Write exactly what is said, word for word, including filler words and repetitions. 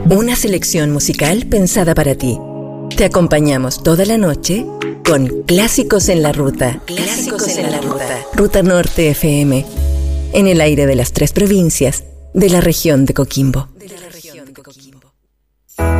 Una selección musical pensada para ti. Te acompañamos toda la noche con Clásicos en la Ruta. Clásicos en la Ruta. Ruta Norte F M. En el aire de las tres provincias de la región de Coquimbo.